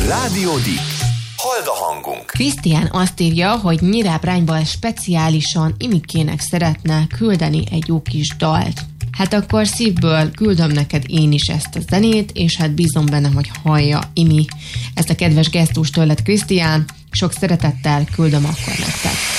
Rádió D. Hold a hangunk. Krisztián azt írja, hogy Nyirábrányból speciálisan Imikének szeretne küldeni egy jó kis dalt. Hát akkor szívből küldöm neked én is ezt a zenét, és hát bízom bennem, hogy hallja Imi ezt a kedves gesztust tőled, Krisztián. Sok szeretettel küldöm akkor nektek.